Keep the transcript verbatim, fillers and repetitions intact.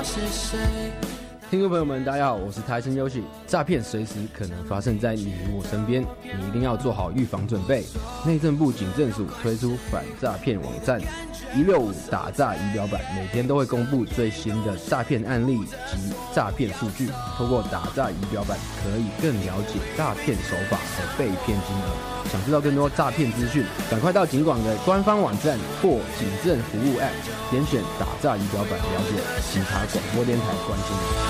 听众朋友们，大家好，我是台生优喜。诈骗随时可能发生在你我身边，你一定要做好预防准备。内政部警政署推出反诈骗网站一六五打诈仪表板，每天都会公布最新的诈骗案例及诈骗数据。透过打诈仪表板，可以更了解诈骗手法和被骗金额。想知道更多诈骗资讯，赶快到警广的官方网站或警政服务 App， 点选打诈仪表板了解。警察广播电台关心你。